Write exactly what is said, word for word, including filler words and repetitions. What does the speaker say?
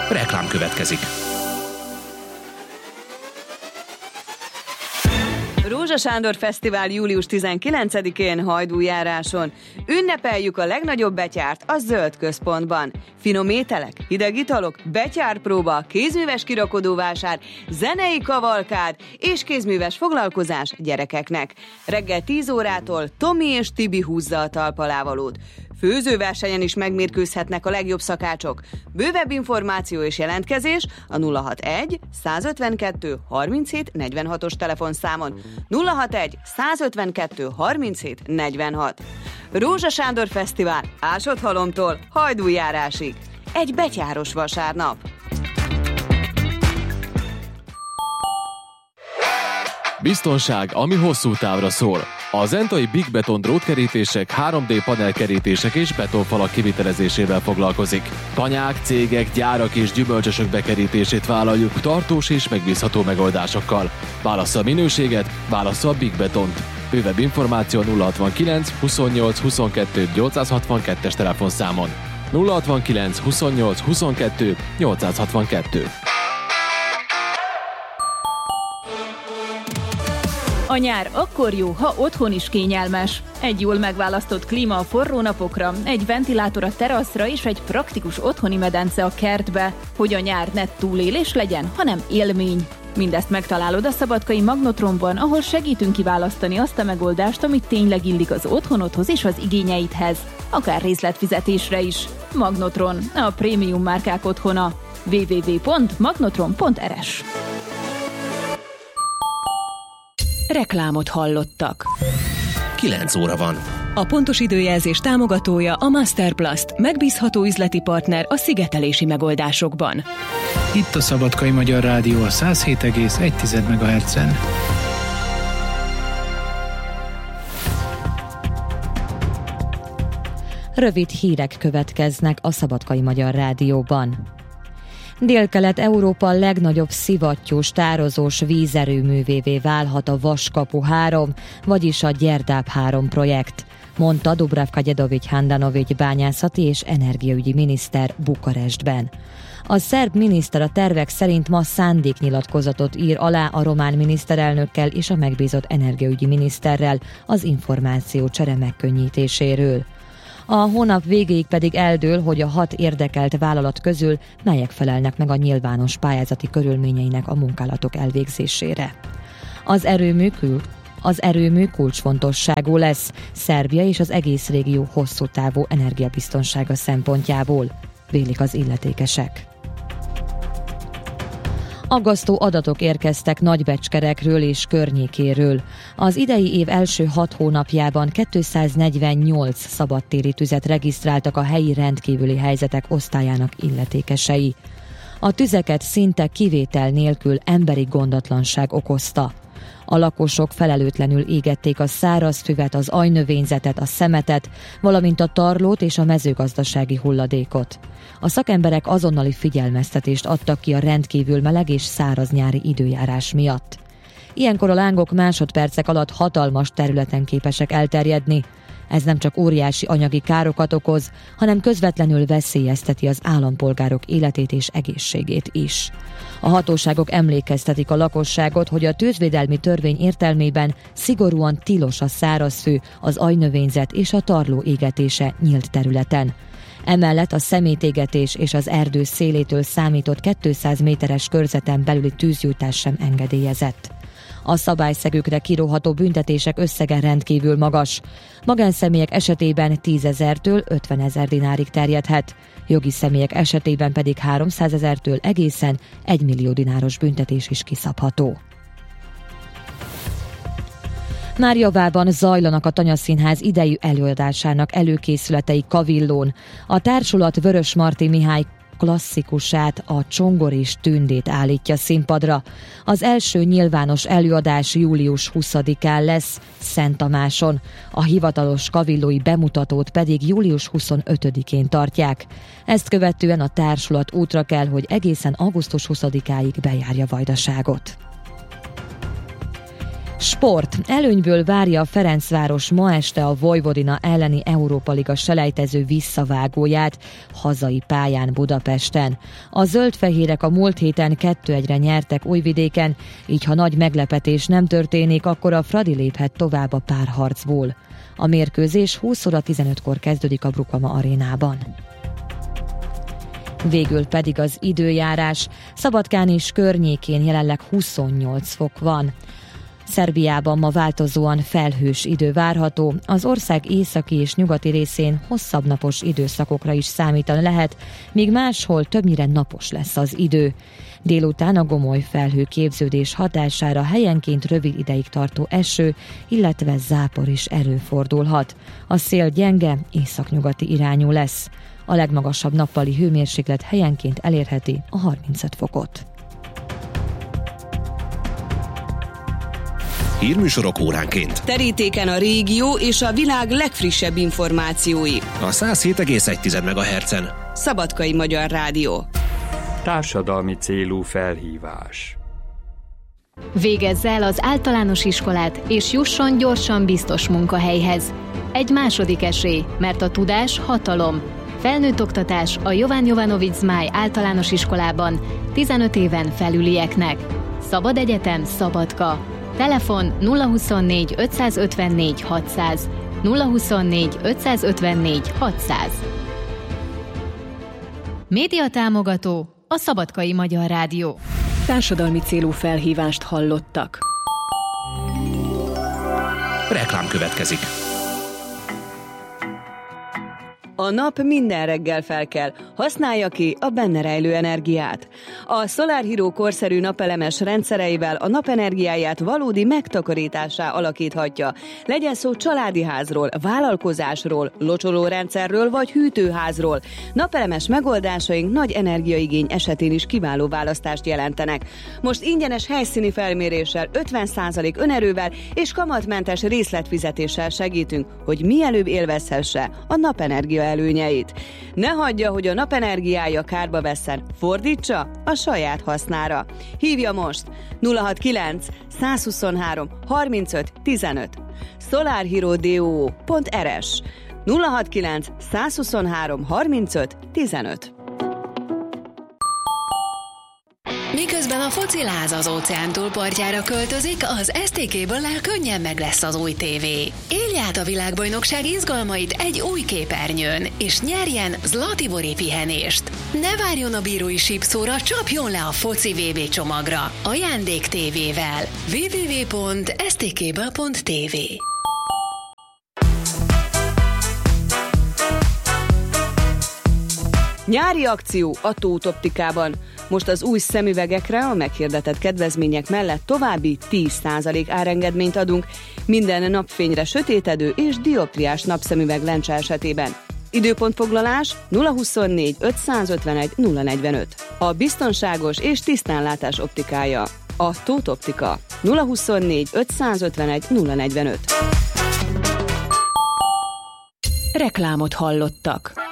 Reklám következik. Rózsa Sándor Fesztivál július tizenkilencedikén Hajdújáráson. Ünnepeljük a legnagyobb betyárt a Zöld Központban. Finom ételek, hideg italok, betyárpróba, kézműves kirakodóvásár, zenei kavalkád és kézműves foglalkozás gyerekeknek. Reggel tíz órától Tomi és Tibi húzza a talpalávalót. Főzőversenyen is megmérkőzhetnek a legjobb szakácsok. Bővebb információ és jelentkezés a nulla hatvanegy százötvenkettő harminchét negyvenhatos telefonszámon. nulla hatvanegy százötvenkettő harminchét negyvenhat. Rózsa Sándor Fesztivál Ásott-Halomtól Hajdújárásig. Egy betyáros vasárnap. Biztonság, ami hosszú távra szól. A zentai Big Beton drótkerítések, három dé panelkerítések és betonfalak kivitelezésével foglalkozik. Tanyák, cégek, gyárak és gyümölcsösök bekerítését vállaljuk tartós és megbízható megoldásokkal. Válassza a minőséget, válassza a Big Betont. Bővebb információ nulla hatvankilenc huszonnyolc huszonkettő nyolcszázhatvankettes telefonszámon. nulla hatvankilenc huszonnyolc huszonkettő nyolcszázhatvankettő. A nyár akkor jó, ha otthon is kényelmes. Egy jól megválasztott klíma a forró napokra, egy ventilátor a teraszra és egy praktikus otthoni medence a kertbe, hogy a nyár ne túlélés legyen, hanem élmény. Mindezt megtalálod a szabadkai Magnotronban, ahol segítünk kiválasztani azt a megoldást, amit tényleg illik az otthonodhoz és az igényeidhez, akár részletfizetésre is. Magnotron, a prémium márkák otthona. double-u double-u double-u pont magnotron pont r s. Reklámot hallottak. kilenc óra van. A pontos időjelzés támogatója a Masterplast, megbízható üzleti partner a szigetelési megoldásokban. Itt a Szabadkai Magyar Rádió a száz hét egész egy megahertzen. Rövid hírek következnek a Szabadkai Magyar Rádióban. Délkelet-Európa legnagyobb szivattyús, tározós vízerőművévé válhat a Vaskapu három, vagyis a Gyerdáp három projekt, mondta Dubravka Gyedovics Handanovics bányászati és energiaügyi miniszter Bukarestben. A szerb miniszter a tervek szerint ma szándéknyilatkozatot ír alá a román miniszterelnökkel és a megbízott energiaügyi miniszterrel az információcsere megkönnyítéséről. A hónap végéig pedig eldől, hogy a hat érdekelt vállalat közül melyek felelnek meg a nyilvános pályázati körülményeinek a munkálatok elvégzésére. Az erőmű, az erőmű kulcsfontosságú lesz Szerbia és az egész régió hosszú távú energiabiztonsága szempontjából, vélik az illetékesek. Aggasztó adatok érkeztek Nagybecskerekről és környékéről. Az idei év első hat hónapjában kétszáznegyvennyolc szabadtéri tüzet regisztráltak a helyi rendkívüli helyzetek osztályának illetékesei. A tüzeket szinte kivétel nélkül emberi gondatlanság okozta. A lakosok felelőtlenül égették a szárazfüvet, az ajnövényzetet, a szemetet, valamint a tarlót és a mezőgazdasági hulladékot. A szakemberek azonnali figyelmeztetést adtak ki a rendkívül meleg és száraz nyári időjárás miatt. Ilyenkor a lángok másodpercek alatt hatalmas területen képesek elterjedni. Ez nem csak óriási anyagi károkat okoz, hanem közvetlenül veszélyezteti az állampolgárok életét és egészségét is. A hatóságok emlékeztetik a lakosságot, hogy a tűzvédelmi törvény értelmében szigorúan tilos a szárazfű, az ajnövényzet és a tarló égetése nyílt területen. Emellett a szemétégetés és az erdő szélétől számított kétszáz méteres körzeten belüli tűzgyújtás sem engedélyezett. A szabályszegőkre kiróható büntetések összege rendkívül magas. Magánszemélyek esetében tízezertől ötvenezer dinárig terjedhet, jogi személyek esetében pedig háromszázezertől egészen egymillió dináros büntetés is kiszabható. Már javában zajlanak a Tanyaszínház idei előadásának előkészületei Kavillón. A társulat Vörösmarty Mihály klasszikusát, a Csongor és Tündét állítja színpadra. Az első nyilvános előadás július huszadikán lesz Szent Tamáson, a hivatalos kavillói bemutatót pedig július huszonötödikén tartják. Ezt követően a társulat útra kell, hogy egészen augusztus huszadikáig bejárja Vajdaságot. Sport. Előnyből várja a Ferencváros ma este a Vojvodina elleni Európa Liga selejtező visszavágóját hazai pályán Budapesten. A zöldfehérek a múlt héten kettő egyre nyertek Újvidéken, így ha nagy meglepetés nem történik, akkor a Fradi léphet tovább a párharcból. A mérkőzés húsz óra tizenötkor kezdődik a Brukama arénában. Végül pedig az időjárás. Szabadkán és környékén jelenleg huszonnyolc fok van. Szerbiában ma változóan felhős idő várható, az ország északi és nyugati részén hosszabb napos időszakokra is számítani lehet, míg máshol többnyire napos lesz az idő. Délután a gomoly felhőképződés hatására helyenként rövid ideig tartó eső, illetve zápor is előfordulhat. A szél gyenge, északnyugati irányú lesz. A legmagasabb nappali hőmérséklet helyenként elérheti a harmincöt fokot. Hírműsorok óránként. Terítéken a régió és a világ legfrissebb információi. A száz hét egész egy megahertzen. Szabadkai Magyar Rádió. Társadalmi célú felhívás. Végezze el az általános iskolát, és jusson gyorsan biztos munkahelyhez. Egy második esély, mert a tudás hatalom. Felnőtt oktatás a Jovan Jovanovic Zmáj általános iskolában tizenöt éven felülieknek. Szabad egyetem Szabadka. Telefon nulla huszonnégy ötszázötvennégy hatszáz, nulla huszonnégy ötszázötvennégy hatszáz. Média támogató a Szabadkai Magyar Rádió. Társadalmi célú felhívást hallottak. Reklám következik. A nap minden reggel felkel, használja ki a benne rejlő energiát. A Solar Hero korszerű napelemes rendszereivel a napenergiáját valódi megtakarításá alakíthatja. Legyen szó családi házról, vállalkozásról, locsolórendszerről vagy hűtőházról. Napelemes megoldásaink nagy energiaigény esetén is kiváló választást jelentenek. Most ingyenes helyszíni felméréssel, ötven százalék önerővel és kamatmentes részletfizetéssel segítünk, hogy mielőbb élvezhesse a napenergia előnyeit. Ne hagyja, hogy a napenergiája kárba vesszen, fordítsa a saját hasznára. Hívja most nulla hatvankilenc százhuszonhárom harmincöt tizenöt solarhero pont rs nulla hatvankilenc százhuszonhárom harmincöt tizenöt. Miközben a fociláz az óceán túlpartjára költözik, az es té ká-ből könnyen meg lesz az új tévé. Élj át a világbajnokság izgalmait egy új képernyőn, és nyerjen Zlatibori pihenést. Ne várjon a bírói sípszóra, csapjon le a foci vé bé csomagra. Ajándék tévével. double-u double-u double-u pont es té ká bé pont té vé. Nyári akció a Tóth Optikában. Most az új szemüvegekre a meghirdetett kedvezmények mellett további tíz százalék árengedményt adunk minden napfényre sötétedő és dioptriás napszemüveg lencse esetében. Időpontfoglalás nulla huszonnégy ötszázötvenegy nulla negyvenöt. A biztonságos és tisztánlátás optikája. A Tóth Optika. nulla huszonnégy ötszázötvenegy nulla negyvenöt. Reklámot hallottak.